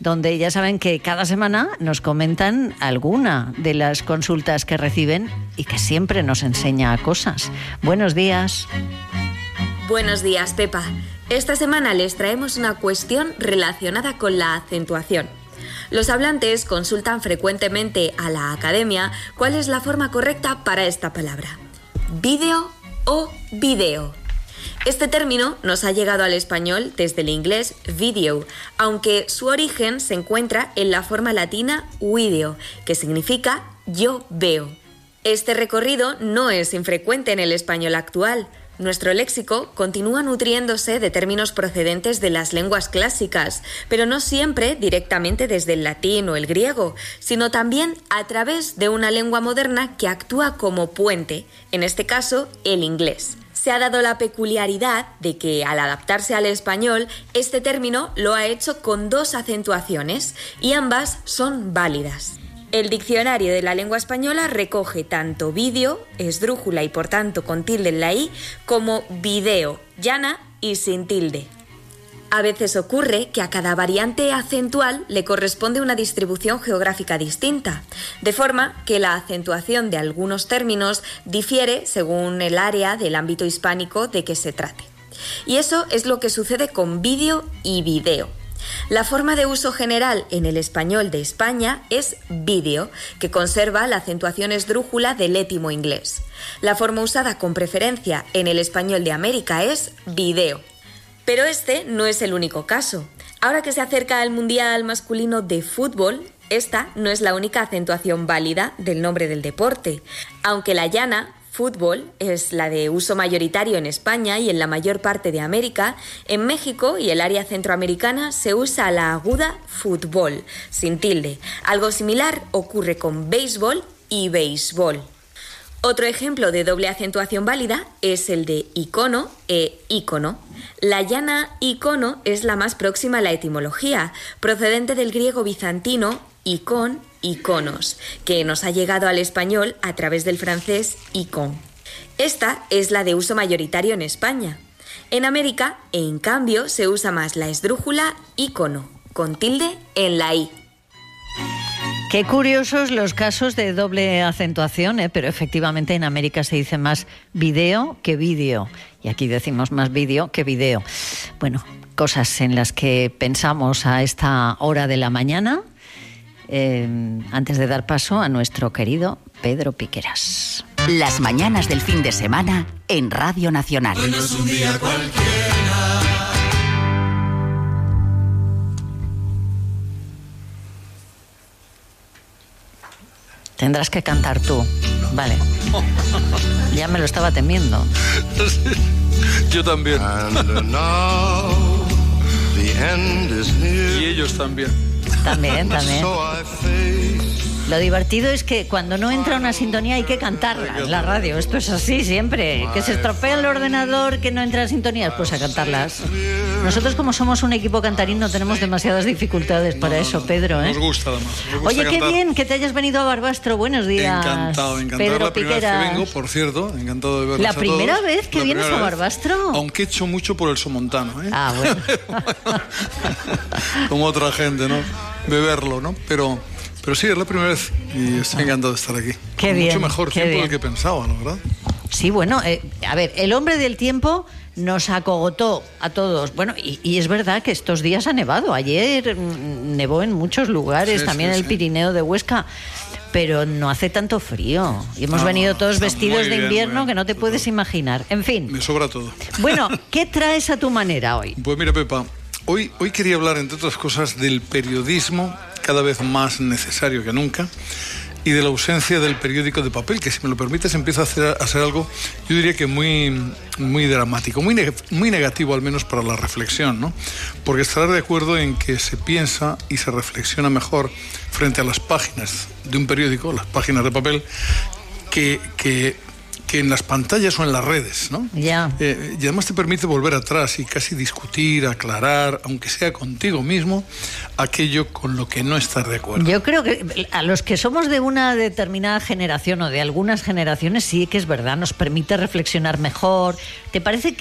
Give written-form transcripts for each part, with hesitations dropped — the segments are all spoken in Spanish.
donde ya saben que cada semana nos comentan alguna de las consultas que reciben y que siempre nos enseña cosas. Buenos días. Buenos días, Pepa. Esta semana les traemos una cuestión relacionada con la acentuación. Los hablantes consultan frecuentemente a la academia cuál es la forma correcta para esta palabra. ¿Vídeo o video? Este término nos ha llegado al español desde el inglés video, aunque su origen se encuentra en la forma latina video, que significa yo veo. Este recorrido no es infrecuente en el español actual. Nuestro léxico continúa nutriéndose de términos procedentes de las lenguas clásicas, pero no siempre directamente desde el latín o el griego, sino también a través de una lengua moderna que actúa como puente, en este caso el inglés. Se ha dado la peculiaridad de que, al adaptarse al español, este término lo ha hecho con dos acentuaciones y ambas son válidas. El diccionario de la lengua española recoge tanto vídeo, esdrújula y por tanto con tilde en la i, como video, llana y sin tilde. A veces ocurre que a cada variante acentual le corresponde una distribución geográfica distinta, de forma que la acentuación de algunos términos difiere según el área del ámbito hispánico de que se trate. Y eso es lo que sucede con vídeo y video. La forma de uso general en el español de España es vídeo, que conserva la acentuación esdrújula del étimo inglés. La forma usada con preferencia en el español de América es video. Pero este no es el único caso. Ahora que se acerca el Mundial masculino de fútbol, esta no es la única acentuación válida del nombre del deporte. Aunque la llana, fútbol, es la de uso mayoritario en España y en la mayor parte de América, en México y el área centroamericana se usa la aguda fútbol, sin tilde. Algo similar ocurre con béisbol y béisbol. Otro ejemplo de doble acentuación válida es el de icono e ícono. La llana icono es la más próxima a la etimología, procedente del griego bizantino icon, iconos, que nos ha llegado al español a través del francés icon. Esta es la de uso mayoritario en España. En América, en cambio, se usa más la esdrújula ícono, con tilde en la i. Qué curiosos los casos de doble acentuación, pero efectivamente en América se dice más video que vídeo. Y aquí decimos más vídeo que video. Bueno, cosas en las que pensamos a esta hora de la mañana, antes de dar paso a nuestro querido Pedro Piqueras. Las mañanas del fin de semana en Radio Nacional. Hoy no es un día cualquiera. Tendrás que cantar tú. Vale. Ya me lo estaba temiendo. Yo también. Y ellos también. También. Lo divertido es que cuando no entra una sintonía hay que cantarla en la radio. Esto es así siempre. Que se estropea el ordenador, que no entra en sintonías, pues a cantarlas. Nosotros, como somos un equipo cantarín, no tenemos demasiadas dificultades para eso, Pedro. Nos gusta, además. Oye, qué bien que te hayas venido a Barbastro. Buenos días. Encantado. Pedro La primera Piqueras. vez que vengo, por cierto. Encantado de verlos ¿La a primera todos. vez que vienes a Barbastro? Aunque he hecho mucho por el Somontano, ¿eh? Ah, bueno. Como otra gente, ¿no? Beberlo, ¿no? Pero sí, es la primera vez y estoy encantado de estar aquí. Qué bien. Mucho mejor tiempo del que pensaba, ¿no? ¿Verdad? Sí, bueno, a ver, el hombre del tiempo nos acogotó a todos. Bueno, y es verdad que estos días ha nevado. Ayer nevó en muchos lugares, también en el Pirineo de Huesca, pero no hace tanto frío. Y hemos venido todos vestidos de invierno que no te puedes imaginar. En fin. Me sobra todo. Bueno, ¿qué traes a tu manera hoy? Pues mira, Pepa, hoy quería hablar, entre otras cosas, del periodismo cada vez más necesario que nunca y de la ausencia del periódico de papel, que si me lo permites empieza a ser algo, yo diría que muy dramático, muy negativo al menos para la reflexión, ¿no? Porque estarás de acuerdo en que se piensa y se reflexiona mejor frente a las páginas de un periódico, las páginas de papel, que en las pantallas o en las redes, ¿no? Ya. Y además te permite volver atrás y casi discutir, aclarar, aunque sea contigo mismo, aquello con lo que no estás de acuerdo. Yo creo que a los que somos de una determinada generación o de algunas generaciones sí que es verdad, nos permite reflexionar mejor. ¿Te parece que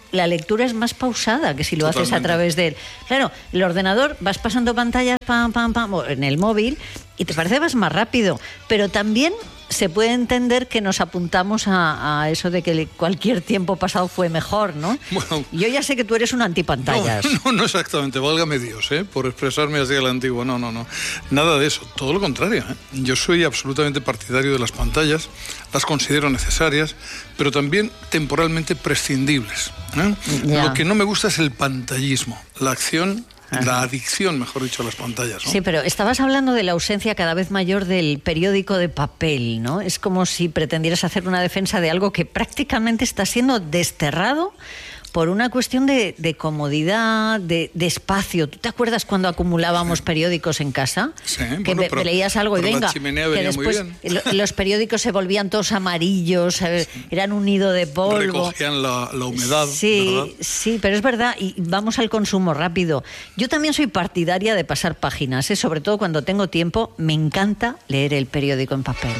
la lectura es más pausada que si lo haces a través de él. Claro, el ordenador vas pasando pantallas, pam, pam, pam, en el móvil y te parece vas más rápido, pero también se puede entender que nos apuntamos a eso de que cualquier tiempo pasado fue mejor, ¿no? Bueno, yo ya sé que tú eres un antipantallas. No exactamente, válgame Dios, por expresarme así a la antigua. No. Nada de eso, todo lo contrario. Yo soy absolutamente partidario de las pantallas, las considero necesarias, pero también temporalmente prescindibles. Lo que no me gusta es el pantallismo, la acción... La adicción, mejor dicho, a las pantallas, ¿no? Sí, pero estabas hablando de la ausencia cada vez mayor del periódico de papel, ¿no? Es como si pretendieras hacer una defensa de algo que prácticamente está siendo desterrado por una cuestión de comodidad, de espacio. ¿Tú te acuerdas cuando acumulábamos periódicos en casa? Sí, que pero leías algo y venga, la chimenea que venía después muy bien. los periódicos se volvían todos amarillos, eran un nido de polvo. Recogían la humedad, sí, ¿verdad? Sí, pero es verdad, y vamos al consumo rápido. Yo también soy partidaria de pasar páginas, sobre todo cuando tengo tiempo. Me encanta leer el periódico en papel.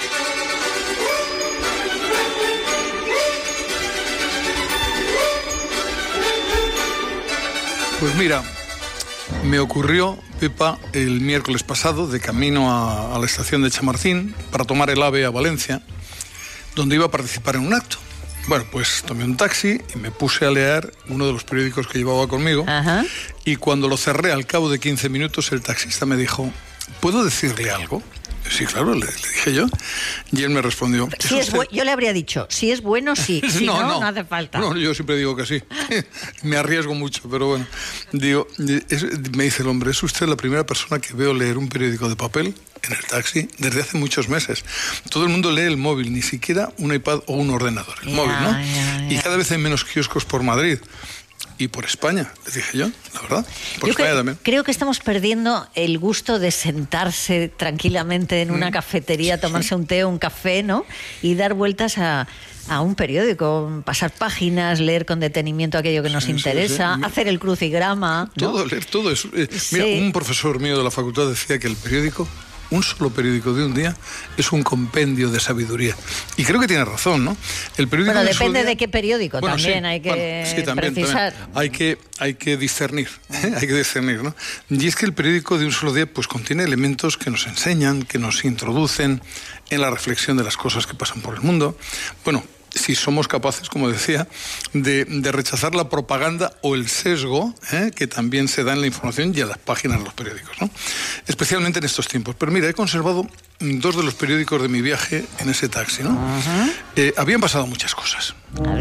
Pues mira, me ocurrió, Pepa, el miércoles pasado, de camino a la estación de Chamartín, para tomar el AVE a Valencia, donde iba a participar en un acto. Bueno, pues tomé un taxi y me puse a leer uno de los periódicos que llevaba conmigo. Ajá. Y cuando lo cerré, al cabo de 15 minutos, el taxista me dijo, ¿puedo decirle algo? Sí, claro, le dije yo. Y él me respondió... yo le habría dicho, si es bueno, sí. Si no hace falta. No, yo siempre digo que sí. Me arriesgo mucho, pero bueno. Me dice el hombre, es usted la primera persona que veo leer un periódico de papel en el taxi desde hace muchos meses. Todo el mundo lee el móvil, ni siquiera un iPad o un ordenador. El móvil, ¿no? Y cada vez hay menos kioscos por Madrid. Y por España, les dije yo, la verdad. Por España también. Creo que estamos perdiendo el gusto de sentarse tranquilamente en una cafetería, tomarse un té o un café, ¿no? Y dar vueltas a un periódico, pasar páginas, leer con detenimiento aquello que nos interesa, hacer el crucigrama, ¿no? Todo, leer todo eso. Mira, un profesor mío de la facultad decía que el periódico, un solo periódico de un día, es un compendio de sabiduría. Y creo que tiene razón, ¿no? El periódico depende de qué periódico, también hay que precisar. También. Hay que discernir, hay que discernir, ¿no? Y es que el periódico de un solo día pues contiene elementos que nos enseñan, que nos introducen en la reflexión de las cosas que pasan por el mundo. Bueno, si somos capaces, como decía, de rechazar la propaganda o el sesgo que también se da en la información y en las páginas de los periódicos, ¿no? Especialmente en estos tiempos. Pero mira, he conservado 2 de los periódicos de mi viaje en ese taxi, ¿no? Habían pasado muchas cosas.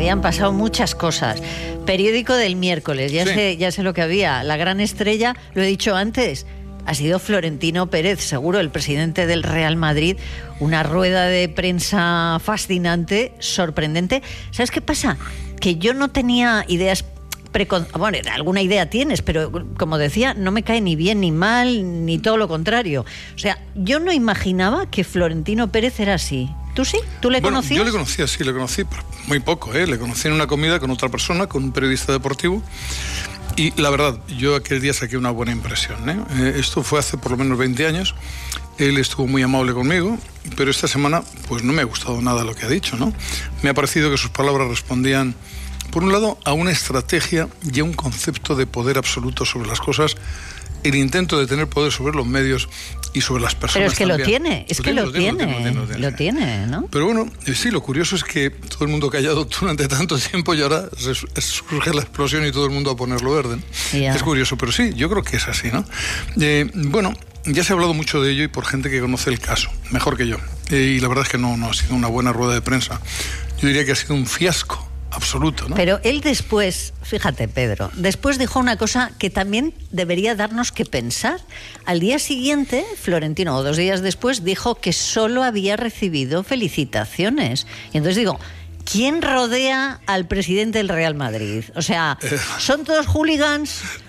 Periódico del miércoles, ya sé lo que había. La gran estrella, lo he dicho antes, ha sido Florentino Pérez, seguro, el presidente del Real Madrid. Una rueda de prensa fascinante, sorprendente. ¿Sabes qué pasa? Que yo no tenía ideas bueno, alguna idea tienes, pero como decía, no me cae ni bien ni mal, ni todo lo contrario. O sea, yo no imaginaba que Florentino Pérez era así. ¿Tú sí? ¿Tú le conocías? Yo le conocía, sí, le conocí, pero muy poco, Le conocí en una comida con otra persona, con un periodista deportivo. Y la verdad, yo aquel día saqué una buena impresión, Esto fue hace por lo menos 20 años. Él estuvo muy amable conmigo, pero esta semana pues no me ha gustado nada lo que ha dicho, ¿no? Me ha parecido que sus palabras respondían, por un lado, a una estrategia y a un concepto de poder absoluto sobre las cosas, el intento de tener poder sobre los medios y sobre las personas. Pero es que también. Lo tiene, ¿no? Pero bueno, sí, lo curioso es que todo el mundo callado durante tanto tiempo y ahora surge la explosión y todo el mundo a ponerlo verde, ¿no? Yeah. Es curioso, pero sí, yo creo que es así, ¿no? Bueno, ya se ha hablado mucho de ello y por gente que conoce el caso, mejor que yo. Y la verdad es que no ha sido una buena rueda de prensa. Yo diría que ha sido un fiasco absoluto, ¿no? Pero él después, fíjate, Pedro, después dijo una cosa que también debería darnos que pensar. Al día siguiente, Florentino, o 2 días después, dijo que solo había recibido felicitaciones. Y entonces digo, ¿quién rodea al presidente del Real Madrid? O sea, ¿son todos hooligans?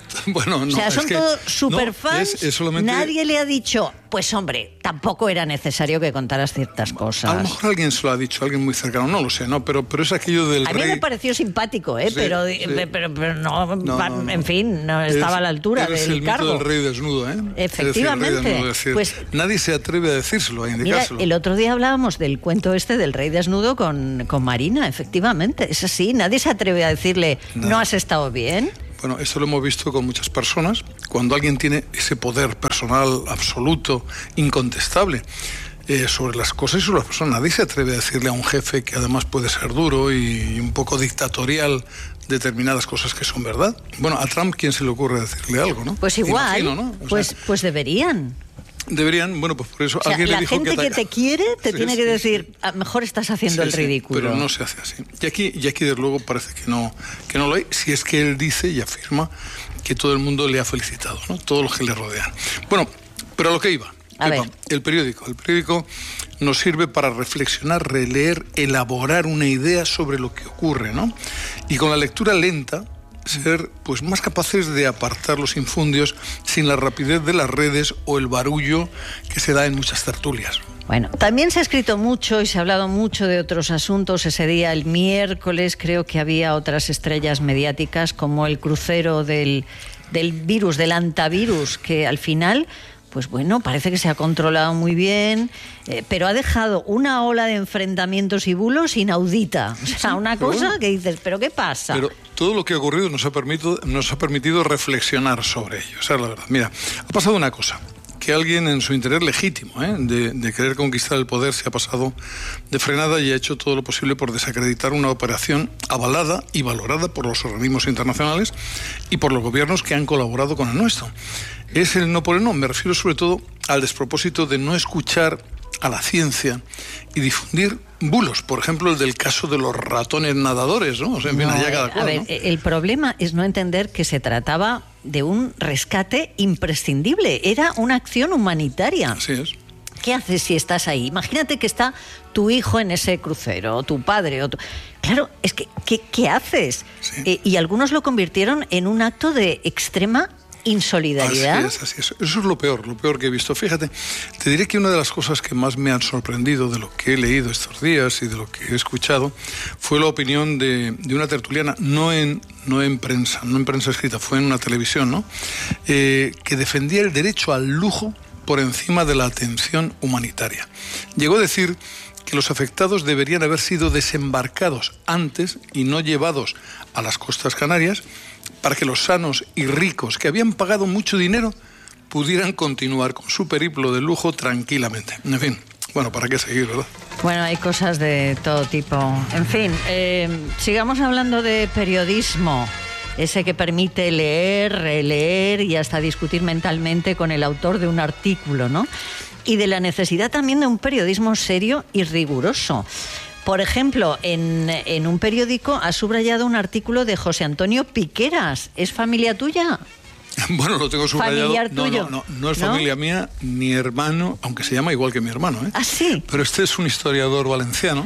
Bueno, no, o sea, son todos superfans. Es solamente... Nadie le ha dicho, pues hombre, tampoco era necesario que contaras ciertas cosas. A lo mejor alguien se lo ha dicho, alguien muy cercano, no lo sé, ¿no? Pero es aquello del a rey... mí me pareció simpático, Sí, pero, sí. pero no, en fin, no estaba a la altura del el cargo. mito del rey desnudo, ¿eh? Efectivamente. Es decir, el rey desnudo, es decir, pues, nadie se atreve a decírselo, a indicárselo. Mira, el otro día hablábamos del cuento este del rey desnudo con Marina, efectivamente, es así, nadie se atreve a decirle, ¿no has estado bien? Bueno, esto lo hemos visto con muchas personas. Cuando alguien tiene ese poder personal absoluto, incontestable, sobre las cosas y sobre las personas, nadie se atreve a decirle a un jefe que además puede ser duro y un poco dictatorial determinadas cosas que son verdad. Bueno, a Trump, ¿quién se le ocurre decirle algo, no? Pues igual, Imagino, ¿no? pues deberían. Deberían, bueno, pues por eso O sea, alguien la le dijo gente que te quiere te tiene que decir, sí. Mejor estás haciendo el ridículo. Pero no se hace así. Y aquí desde luego parece que no lo hay, si es que él dice y afirma que todo el mundo le ha felicitado, ¿no? Todos los que le rodean. Bueno, pero a lo que iba. El periódico nos sirve para reflexionar, releer, elaborar una idea sobre lo que ocurre, ¿no? Y con la lectura lenta ser pues más capaces de apartar los infundios sin la rapidez de las redes o el barullo que se da en muchas tertulias. Bueno, también se ha escrito mucho y se ha hablado mucho de otros asuntos. Ese día, el miércoles, creo que había otras estrellas mediáticas como el crucero del virus, del antivirus, que al final... Pues bueno, parece que se ha controlado muy bien, pero ha dejado una ola de enfrentamientos y bulos inaudita. O sea, una cosa que dices, ¿pero qué pasa? Pero todo lo que ha ocurrido nos ha permitido reflexionar sobre ello. O sea, la verdad, mira, ha pasado una cosa, que alguien en su interés legítimo, de querer conquistar el poder, se ha pasado de frenada y ha hecho todo lo posible por desacreditar una operación avalada y valorada por los organismos internacionales y por los gobiernos que han colaborado con el nuestro. Es el no por el no, me refiero sobre todo al despropósito de no escuchar a la ciencia y difundir bulos, por ejemplo el del caso de los ratones nadadores, ¿no? O sea, en fin, allá cada cual, a ver, ¿no? El problema es no entender que se trataba de un rescate imprescindible, era una acción humanitaria. Así es. ¿Qué haces si estás ahí? Imagínate que está tu hijo en ese crucero, o tu padre, Claro, es que, ¿qué haces? Sí. Y algunos lo convirtieron en un acto de extrema insolidaridad. Así es. Eso es lo peor que he visto. Fíjate, te diré que una de las cosas que más me han sorprendido de lo que he leído estos días y de lo que he escuchado fue la opinión de una tertuliana, no en prensa escrita, fue en una televisión, ¿no? Que defendía el derecho al lujo por encima de la atención humanitaria. Llegó a decir que los afectados deberían haber sido desembarcados antes y no llevados a las costas canarias para que los sanos y ricos que habían pagado mucho dinero pudieran continuar con su periplo de lujo tranquilamente. En fin, bueno, ¿para qué seguir, verdad? Bueno, hay cosas de todo tipo. En fin, sigamos hablando de periodismo. Ese que permite leer, releer y hasta discutir mentalmente con el autor de un artículo, ¿no? Y de la necesidad también de un periodismo serio y riguroso. Por ejemplo, en un periódico ha subrayado un artículo de José Antonio Piqueras. ¿Es familia tuya? Bueno, lo tengo subrayado. ¿Familiar tuyo? No es familia mía, ni hermano, aunque se llama igual que mi hermano, ¿eh? ¿Ah, sí? Pero este es un historiador valenciano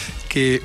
que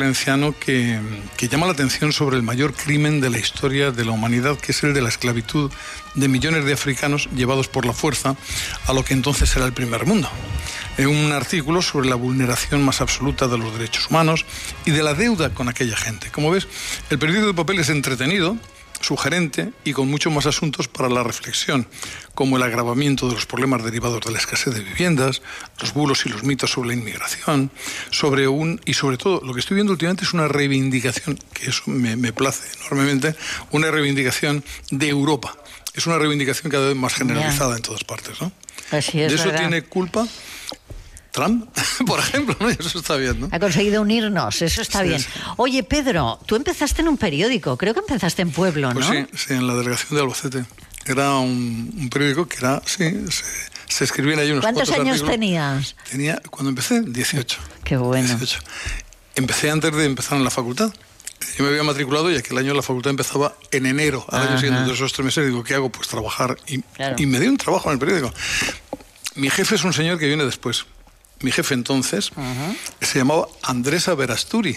llama la atención sobre el mayor crimen de la historia de la humanidad, que es el de la esclavitud de millones de africanos llevados por la fuerza a lo que entonces era el primer mundo. Un artículo sobre la vulneración más absoluta de los derechos humanos y de la deuda con aquella gente. Como ves, el periódico de papel es entretenido, sugerente y con muchos más asuntos para la reflexión, como el agravamiento de los problemas derivados de la escasez de viviendas, los bulos y los mitos sobre la inmigración, y sobre todo, lo que estoy viendo últimamente es una reivindicación, que eso me place enormemente, una reivindicación de Europa. Es una reivindicación cada vez más generalizada en todas partes, ¿no? Así es, ¿de eso ¿verdad? tiene culpa Trump, por ejemplo, ¿no? Eso está bien, ¿no? Ha conseguido unirnos, eso está bien. Sí. Oye, Pedro, tú empezaste en un periódico, creo que empezaste en Pueblo, ¿no? Pues sí, en la delegación de Albacete. Era un periódico que era, se escribían ahí unos ¿Cuántos años artículos. tenías? Tenía, cuando empecé, 18. Qué bueno. 18. Empecé antes de empezar en la facultad. Yo me había matriculado y aquel año la facultad empezaba en enero, al año siguiente, de esos 3 meses. Digo, ¿qué hago? Pues trabajar. Y me dio un trabajo en el periódico. Mi jefe es un señor que viene después. mi jefe entonces, se llamaba Andrés Averasturi.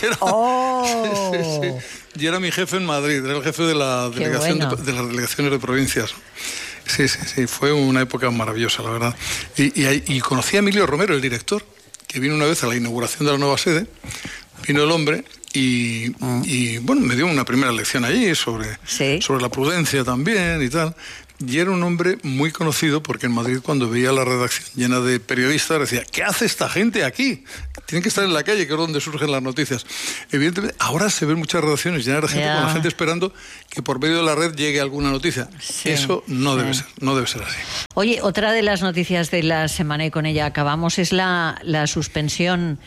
Y era mi jefe en Madrid, era el jefe de la delegación de las delegaciones de provincias. Sí, fue una época maravillosa, la verdad. Y conocí a Emilio Romero, el director, que vino una vez a la inauguración de la nueva sede. Vino el hombre y bueno, me dio una primera lección allí sobre la prudencia también y tal. Y era un hombre muy conocido porque en Madrid, cuando veía la redacción llena de periodistas, decía: ¿qué hace esta gente aquí? Tienen que estar en la calle, que es donde surgen las noticias. Evidentemente, ahora se ven muchas redacciones llenas de gente, con la gente esperando que por medio de la red llegue alguna noticia. Eso no debe ser así. Oye, otra de las noticias de la semana, y con ella acabamos, es la suspensión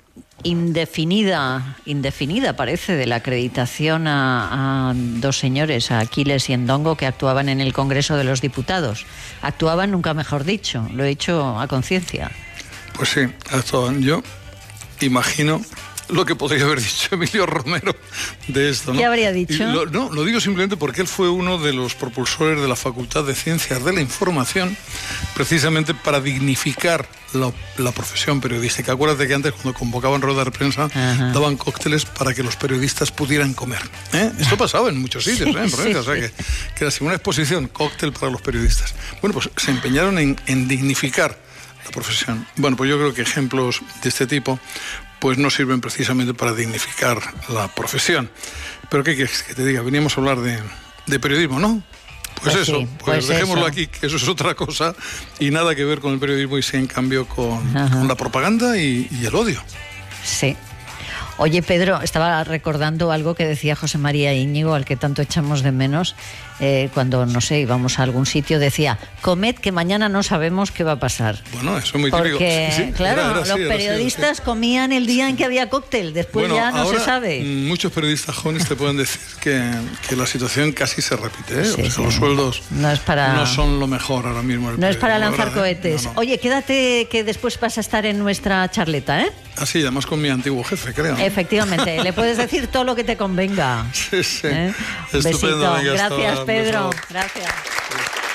indefinida parece, de la acreditación a dos señores, a Aquiles y Endongo, que actuaban en el Congreso de los Diputados. Actuaban, nunca mejor dicho, lo he dicho a conciencia. Pues sí, actuaban. Yo imagino lo que podría haber dicho Emilio Romero de esto, ¿no? ¿Qué habría dicho? Lo digo simplemente porque él fue uno de los propulsores de la Facultad de Ciencias de la Información, precisamente para dignificar la profesión periodística. Acuérdate que antes, cuando convocaban ruedas de prensa, daban cócteles para que los periodistas pudieran comer. Esto pasaba en muchos sitios, en provincias. O sea, que era así, una exposición, cóctel para los periodistas. Bueno, pues se empeñaron en dignificar la profesión. Bueno, pues yo creo que ejemplos de este tipo pues no sirven precisamente para dignificar la profesión. Pero ¿qué quieres que te diga? Veníamos a hablar de periodismo, ¿no? Pues eso, sí, pues dejémoslo aquí, que eso es otra cosa y nada que ver con el periodismo, y sí, en cambio, con la propaganda y el odio. Sí. Oye, Pedro, estaba recordando algo que decía José María Íñigo, al que tanto echamos de menos, cuando, no sé, íbamos a algún sitio, decía: comed, que mañana no sabemos qué va a pasar. Bueno, eso es muy típico. Porque, claro, los periodistas comían el día en que había cóctel, después ya no se sabe. Muchos periodistas jóvenes te pueden decir que la situación casi se repite, o sea, los sueldos no son lo mejor ahora mismo. No es para lanzar cohetes. No. Oye, quédate, que después vas a estar en nuestra charleta, ¿eh? Así, además con mi antiguo jefe, creo. Efectivamente, le puedes decir todo lo que te convenga. Sí. Un besito. Venga, gracias, Pedro. Gracias.